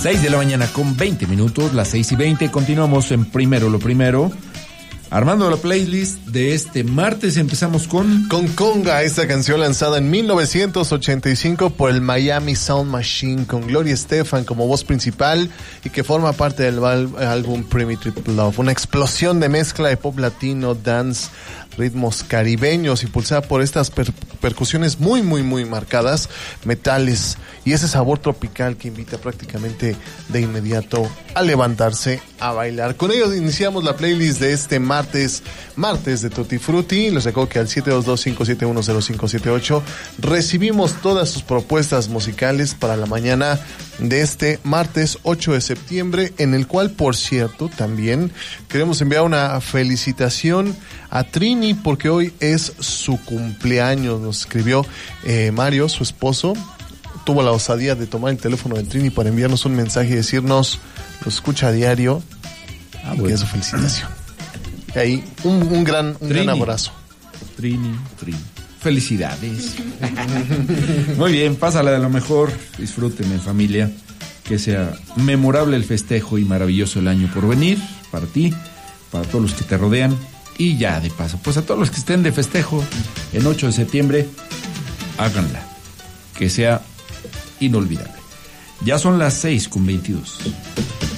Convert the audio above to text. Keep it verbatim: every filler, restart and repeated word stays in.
seis de la mañana con veinte minutos, las seis y veinte. Continuamos en Primero lo Primero, armando la playlist de este martes. Empezamos con... Con Conga, esta canción lanzada en mil novecientos ochenta y cinco por el Miami Sound Machine, con Gloria Estefan como voz principal y que forma parte del álbum Primitive Love. Una explosión de mezcla de pop latino, dance, ritmos caribeños, impulsada por estas per- percusiones muy, muy, muy marcadas, metales y ese sabor tropical que invita prácticamente de inmediato a levantarse a bailar. Con ellos iniciamos la playlist de este martes, martes de Tutti Frutti. Les recuerdo que al siete dos dos, cinco siete uno, cero cinco siete ocho recibimos todas sus propuestas musicales para la mañana de este martes ocho de septiembre, en el cual, por cierto, también queremos enviar una felicitación a Trini, porque hoy es su cumpleaños. Nos escribió eh, Mario, su esposo, tuvo la osadía de tomar el teléfono de Trini para enviarnos un mensaje y decirnos, lo escucha a diario, ah, bueno, que es su felicitación. Y ahí, un, un, gran, un gran abrazo. Trini, Trini. Felicidades. Muy bien, pásala de lo mejor, disfrútenme, familia, que sea memorable el festejo y maravilloso el año por venir, para ti, para todos los que te rodean. Y ya de paso, pues a todos los que estén de festejo en ocho de septiembre, háganla, que sea inolvidable. Ya son las seis con veintidós.